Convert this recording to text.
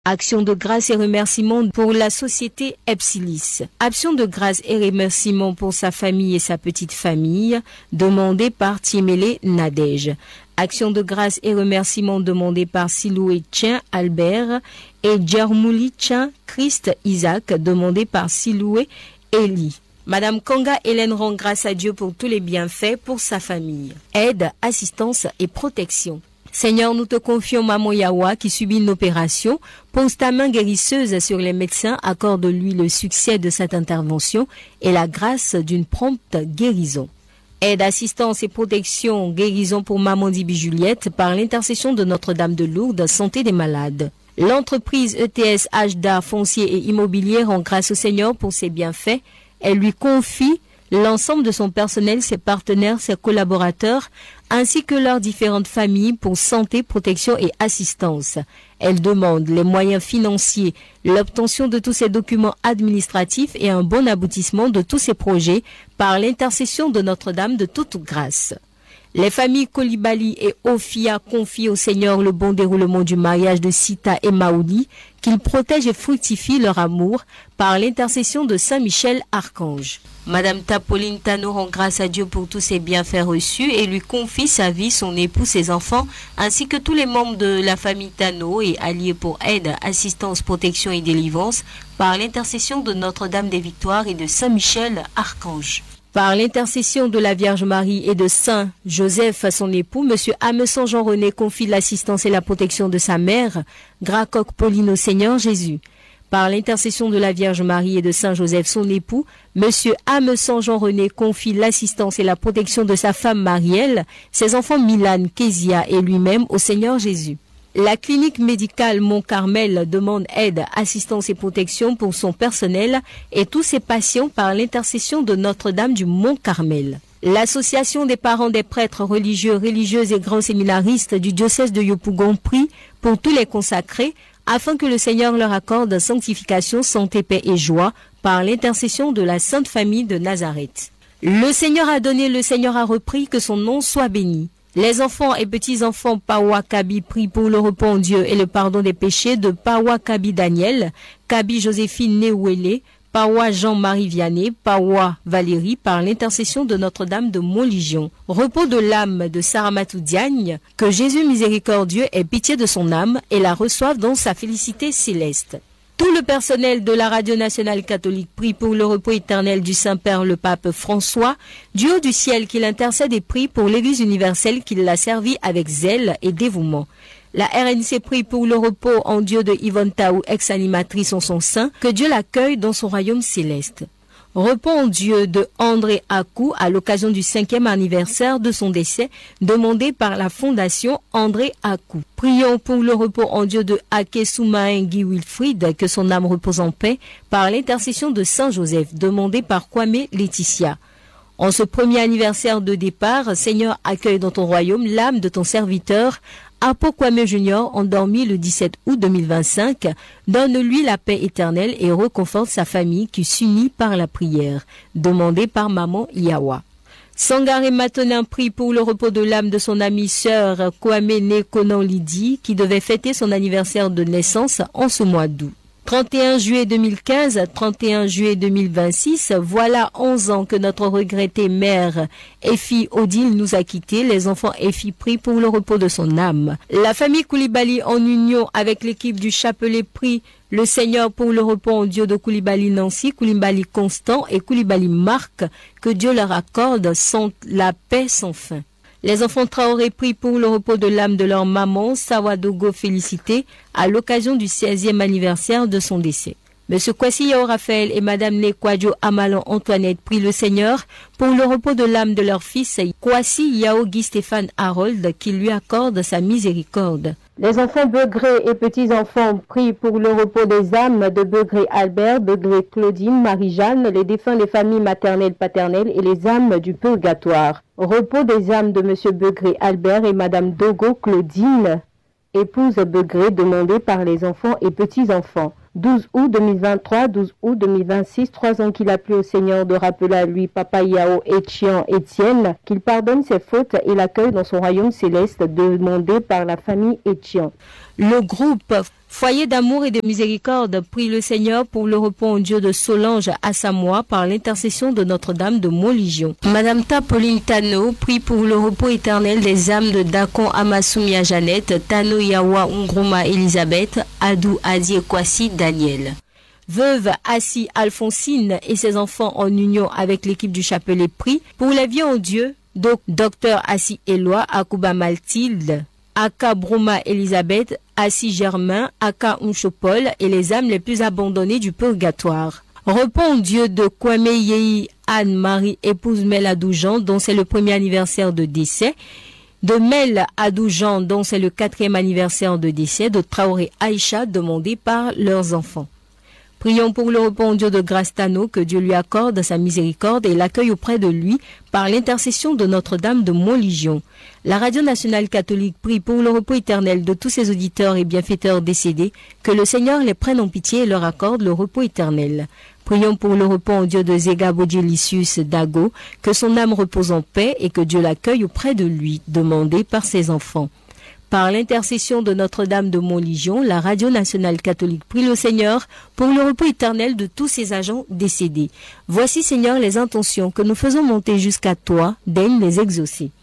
Action de grâce et remerciements pour la société Epsilis. Action de grâce et remerciements pour sa famille et sa petite famille, demandée par Tiemele Nadège. Action de grâce et remerciements demandés par Siloué Tien Albert et Djermouli Tien Christ Isaac, demandé par Siloué Eli. Madame Kanga Hélène rend grâce à Dieu pour tous les bienfaits pour sa famille. Aide, assistance et protection. Seigneur, nous te confions Maman Yawa qui subit une opération. Pose ta main guérisseuse sur les médecins, accorde-lui le succès de cette intervention et la grâce d'une prompte guérison. Aide, assistance et protection, guérison pour Maman Dibi Juliette par l'intercession de Notre-Dame de Lourdes, santé des malades. L'entreprise ETS HDA foncier et immobilier rend grâce au Seigneur pour ses bienfaits. Elle lui confie l'ensemble de son personnel, ses partenaires, ses collaborateurs, ainsi que leurs différentes familles pour santé, protection et assistance. Elle demande les moyens financiers, l'obtention de tous ses documents administratifs et un bon aboutissement de tous ses projets par l'intercession de Notre-Dame de toute grâce. Les familles Kolibali et Ofia confient au Seigneur le bon déroulement du mariage de Sita et Maouli, qu'il protège et fructifie leur amour par l'intercession de Saint Michel Archange. Madame Tapoline Tano rend grâce à Dieu pour tous ses bienfaits reçus et lui confie sa vie, son époux, ses enfants, ainsi que tous les membres de la famille Tano et alliés pour aide, assistance, protection et délivrance par l'intercession de Notre-Dame des Victoires et de Saint Michel Archange. Par l'intercession de la Vierge Marie et de Saint Joseph, son époux, M. Ameson Jean-René confie l'assistance et la protection de sa mère, Gracoq Pauline au Seigneur Jésus. Par l'intercession de la Vierge Marie et de Saint Joseph, son époux, M. Ameson Jean-René confie l'assistance et la protection de sa femme Marielle, ses enfants Milan, Kezia et lui-même au Seigneur Jésus. La clinique médicale Mont-Carmel demande aide, assistance et protection pour son personnel et tous ses patients par l'intercession de Notre-Dame du Mont-Carmel. L'association des parents des prêtres religieux, religieuses et grands séminaristes du diocèse de Yopougon prie pour tous les consacrés afin que le Seigneur leur accorde sanctification, santé, paix et joie par l'intercession de la Sainte Famille de Nazareth. Le Seigneur a donné, le Seigneur a repris, que son nom soit béni. Les enfants et petits-enfants Pawa Kabi prient pour le repos en Dieu et le pardon des péchés de Pawa Kabi Daniel, Kabi Joséphine Néouélé, Pawa Jean-Marie Vianney, Pawa Valérie par l'intercession de Notre-Dame de Montligion. Repos de l'âme de Saramatou Diagne, que Jésus miséricordieux ait pitié de son âme et la reçoive dans sa félicité céleste. Tout le personnel de la Radio Nationale Catholique prie pour le repos éternel du Saint-Père le Pape François, du haut du ciel qu'il intercède et prie pour l'Église universelle qui l'a servi avec zèle et dévouement. La RNC prie pour le repos en Dieu de Yvonne Taou, ex-animatrice en son sein, que Dieu l'accueille dans son royaume céleste. Repos en Dieu de André Akou à l'occasion du 5e anniversaire de son décès, demandé par la Fondation André Akou. Prions pour le repos en Dieu de Ake Soumaïn Guy Wilfried, que son âme repose en paix, par l'intercession de Saint Joseph, demandé par Kwame Laetitia. En ce premier anniversaire de départ, Seigneur, accueille dans ton royaume l'âme de ton serviteur, Apo Kwame Junior, endormi le 17 août 2025, donne-lui la paix éternelle et reconforte sa famille qui s'unit par la prière, demandée par Maman Yawa. Sangaré Matonin prie pour le repos de l'âme de son amie sœur Kwame Nekonan Lydie, qui devait fêter son anniversaire de naissance en ce mois d'août. 31 juillet 2015, 31 juillet 2026, voilà 11 ans que notre regrettée mère Effie Odile nous a quittés. Les enfants Effie prient pour le repos de son âme. La famille Koulibaly en union avec l'équipe du Chapelet prie le Seigneur pour le repos en Dieu de Koulibaly Nancy, Koulibaly Constant et Koulibaly Marc, que Dieu leur accorde la paix sans fin. Les enfants Traoré prient pour le repos de l'âme de leur maman, Sawadogo Félicité, à l'occasion du 16e anniversaire de son décès. Monsieur Kwasi Yao Raphaël et Madame Nekwadjo Amalan Antoinette prient le Seigneur pour le repos de l'âme de leur fils, Kwasi Yao Guy Stéphane Harold, qui lui accorde sa miséricorde. Les enfants Begré et petits-enfants prient pour le repos des âmes de Begré Albert, Begré Claudine, Marie-Jeanne, les défunts des familles maternelles, paternelles et les âmes du purgatoire. Repos des âmes de Monsieur Begré Albert et Madame Dogo Claudine, épouse Begré, demandée par les enfants et petits-enfants. 12 août 2023, 12 août 2026, 3 ans qu'il a plu au Seigneur de rappeler à lui Papa Yao Etchian Étienne, qu'il pardonne ses fautes et l'accueille dans son royaume céleste, demandé par la famille Etchian. Le groupe Foyer d'amour et de miséricorde, prie le Seigneur pour le repos en Dieu de Solange à Samoa par l'intercession de Notre-Dame de Montlégion. Madame Pauline Tano, prie pour le repos éternel des âmes de Dakon Amasumia Jeannette, Tano Yawa Ungroma Elisabeth, Adou Adi Kwasi Daniel. Veuve Assi Alphonsine et ses enfants en union avec l'équipe du chapelet prie pour la vie en Dieu, Docteur Assi Éloi, Akuba Maltilde, Aka Broma Elisabeth, Assi Germain, Aka Unchopol et les âmes les plus abandonnées du purgatoire. Repos en Dieu de Kwame Yei Anne-Marie, épouse Mel Adoujan, dont c'est le premier anniversaire de décès, de Mel Adoujan, dont c'est le 4e anniversaire de décès, de Traoré Aïcha, demandé par leurs enfants. Prions pour le repos en Dieu de Grâce Tano, que Dieu lui accorde sa miséricorde et l'accueille auprès de lui par l'intercession de Notre-Dame de Montlégion. La Radio nationale catholique prie pour le repos éternel de tous ses auditeurs et bienfaiteurs décédés, que le Seigneur les prenne en pitié et leur accorde le repos éternel. Prions pour le repos en Dieu de Zega Bodjelicius Dago, que son âme repose en paix et que Dieu l'accueille auprès de lui, demandé par ses enfants. Par l'intercession de Notre-Dame de Montlégion, la Radio nationale catholique prie le Seigneur pour le repos éternel de tous ses agents décédés. Voici, Seigneur, les intentions que nous faisons monter jusqu'à toi, daigne les exaucer.